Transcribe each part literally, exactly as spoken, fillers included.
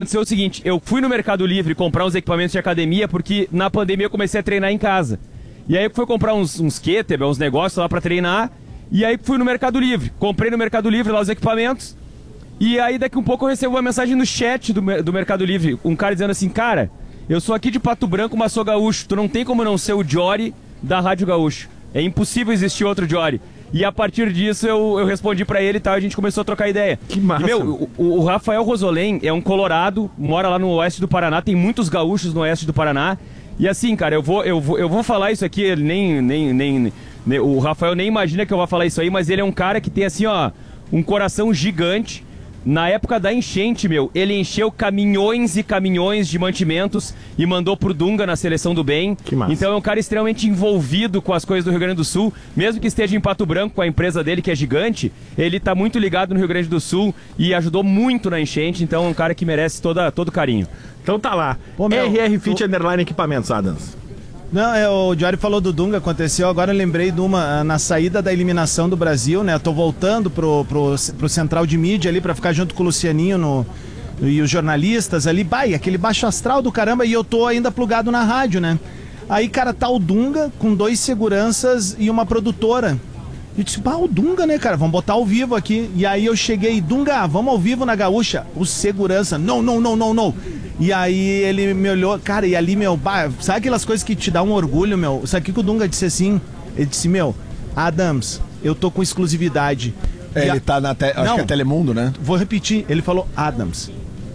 aconteceu o seguinte, eu fui no Mercado Livre comprar uns equipamentos de academia porque na pandemia eu comecei a treinar em casa. E aí eu fui comprar uns, uns kettlebell, uns negócios lá pra treinar, e aí fui no Mercado Livre. Comprei no Mercado Livre lá os equipamentos, e aí daqui um pouco eu recebo uma mensagem no chat do, do Mercado Livre, um cara dizendo assim, cara, eu sou aqui de Pato Branco, mas sou gaúcho, tu não tem como não ser o Jory da Rádio Gaúcho. É impossível existir outro Jory. E a partir disso eu, eu respondi pra ele e tal, a gente começou a trocar ideia. Que massa. E, meu, o, o Rafael Rosolém é um colorado, mora lá no oeste do Paraná, tem muitos gaúchos no oeste do Paraná. E assim, cara, eu vou, eu vou, eu vou falar isso aqui, ele nem, nem, nem, nem... O Rafael nem imagina que eu vou falar isso aí, mas ele é um cara que tem assim, ó, um coração gigante. Na época da enchente, meu, ele encheu caminhões e caminhões de mantimentos e mandou pro Dunga na seleção do bem. Que massa. Então é um cara extremamente envolvido com as coisas do Rio Grande do Sul. Mesmo que esteja em Pato Branco com a empresa dele, que é gigante, ele tá muito ligado no Rio Grande do Sul e ajudou muito na enchente. Então é um cara que merece toda, todo carinho. Então tá lá. Pô, meu, R R Fit o... Underline Equipamentos, Adams. Não, é, o Diário falou do Dunga, aconteceu, agora eu lembrei de uma, na saída da eliminação do Brasil, né, eu tô voltando pro, pro, pro Central de Mídia ali pra ficar junto com o Lucianinho no, e os jornalistas ali, vai, aquele baixo astral do caramba, e eu tô ainda plugado na rádio, né, aí cara, tá o Dunga com dois seguranças e uma produtora. Eu disse, pá, o Dunga, né, cara, vamos botar ao vivo aqui. E aí eu cheguei, Dunga, vamos ao vivo na Gaúcha. O segurança, não, não, não, não, não. E aí ele me olhou, cara, e ali, meu, bah, sabe aquelas coisas que te dá um orgulho, meu? Sabe o que, que o Dunga disse assim? Ele disse, meu, Adams, eu tô com exclusividade. É, e ele a... tá na, te... acho não, que é Telemundo, né? Vou repetir, ele falou Adams.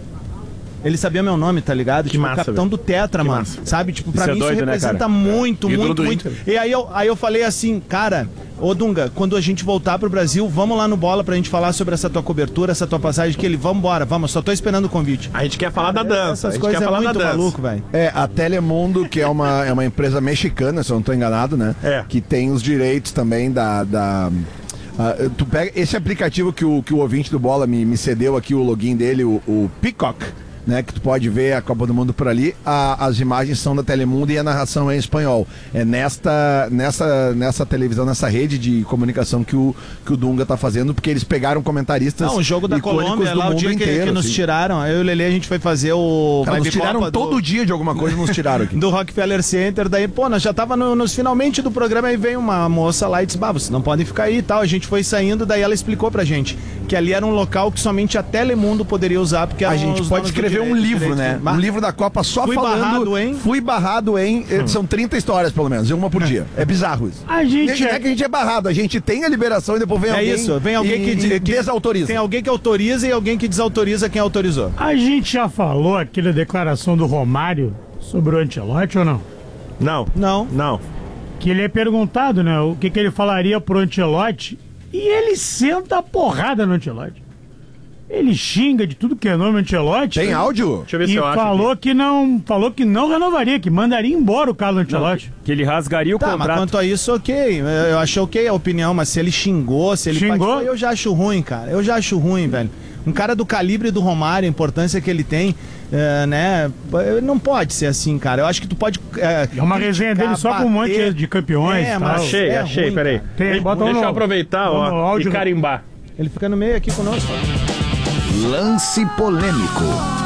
Ele sabia meu nome, tá ligado? Que tipo, massa, o capitão velho. do Tetra, Que mano. massa. Sabe? Tipo, pra Isso é mim doido, isso né, representa cara? muito, Ídolo muito, do muito. Inter. E aí eu, aí eu falei assim, cara, ô Dunga, quando a gente voltar pro Brasil, vamos lá no Bola pra gente falar sobre essa tua cobertura, essa tua passagem, que ele, vamos embora, vamos, só tô esperando o convite. A gente quer falar da dança. A Essas gente coisas quer é falar da muito dança. maluco, velho. É, a Telemundo, que é uma, é uma empresa mexicana, se eu não tô enganado, né? É. Que tem os direitos também da... da uh, tu pega esse aplicativo que o, que o ouvinte do Bola me, me cedeu aqui, o login dele, o, o Peacock, né, que tu pode ver a Copa do Mundo por ali, a, as imagens são da Telemundo e a narração é em espanhol. É nesta, nessa, nessa televisão, nessa rede de comunicação que o, que o Dunga tá fazendo, porque eles pegaram comentaristas Não, o jogo da icônicos Colômbia, do lá o mundo dia que, inteiro, que nos assim. tiraram, eu e o Lelê, a gente foi fazer o... Cara, nos Vibe tiraram Copa todo do... dia de alguma coisa, nos tiraram aqui. do Rockefeller Center, daí, pô, nós já tava no, nos finalmente do programa, aí veio uma moça lá e disse, bah, vocês não podem ficar aí e tal, a gente foi saindo, daí ela explicou pra gente que ali era um local que somente a Telemundo poderia usar, porque A gente pode escrever um livro, né? Um livro da Copa só Fui falando... barrado, hein? Fui barrado, hein? Hum. São trinta histórias, pelo menos, uma por dia. É bizarro isso. A gente Não é é- que a gente é barrado, a gente tem a liberação e depois vem É alguém... isso, vem alguém e, que, e que desautoriza. Tem alguém que autoriza e alguém que desautoriza quem autorizou. A gente já falou aquela declaração do Romário sobre o Ancelotti ou não? Não. Não. Não. Que ele é perguntado, né, o que, que ele falaria pro Ancelotti e ele senta a porrada no Ancelotti. Ele xinga de tudo que é nome Ancelotti. Tem áudio? Deixa eu ver E se eu acho. falou aqui. que não, falou que não renovaria, que mandaria embora o Carlo Ancelotti. Que ele rasgaria o Tá, mas contrato. quanto a isso, ok. Eu, eu achei ok a opinião, mas se ele xingou, se ele Xingou? patifou, eu já acho ruim, cara. Eu já acho ruim, velho. Um cara do calibre do Romário, a importância que ele tem, é, né? Não pode ser assim, cara. Eu acho que tu pode. É, É uma resenha criticar, dele só com um monte bater. de campeões. É, e tal. mas- Achei, É achei, ruim, peraí. cara. Tem, Deixa, bota um deixa eu no- aproveitar, no ó, áudio- e carimbar. Ele fica no meio aqui conosco. Lance polêmico.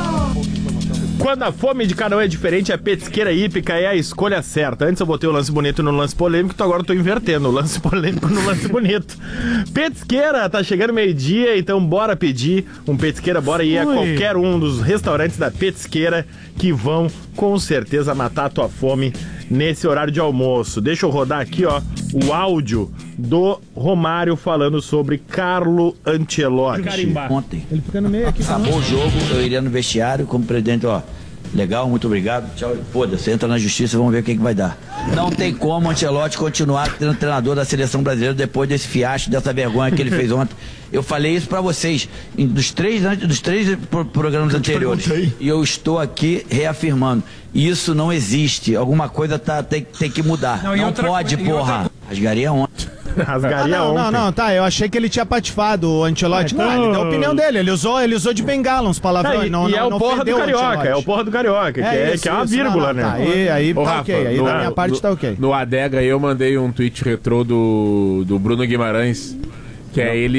Quando a fome de cada um é diferente, a petisqueira hípica é a escolha certa. Antes eu botei o lance bonito no lance polêmico, então agora eu tô invertendo o lance polêmico no lance bonito. Petisqueira, tá chegando meio-dia, então bora pedir um petisqueira, bora ir a Ui. qualquer um dos restaurantes da petisqueira que vão com certeza matar a tua fome nesse horário de almoço. Deixa eu rodar aqui, ó, o áudio do Romário falando sobre Carlo Ancelotti. Ontem. Ele fica no meio aqui conosco. Acabou o jogo, eu iria no vestiário como presidente, ó. Legal, muito obrigado. Tchau. Foda-se, entra na justiça, vamos ver o que, que vai dar. Não tem como o Ancelotti continuar sendo treinador da seleção brasileira depois desse fiasco, dessa vergonha que ele fez ontem. Eu falei isso pra vocês em- dos três, an- dos três pro- programas anteriores. E eu estou aqui reafirmando. Isso não existe. Alguma coisa tá, tem, tem que mudar. Não, e não outra- pode, e porra. outra- Rasgaria ontem. Ah, Rasgaria não, ontem. não, não, tá. Eu achei que ele tinha patifado o Ancelotti. Ah, então- Não, ele deu a opinião dele. Ele usou, ele usou de bengala uns Tá, palavrões. e não, e não, é o não porra do ofendeu carioca, Ancelotti. é o porra do carioca, que é, isso, que é uma isso. vírgula, Não, não, né? Tá, aí aí Ô, tá Rafa, ok. Aí no- da minha parte no- tá ok. No Adega eu mandei um tweet retrô do, do Bruno Guimarães, que é ele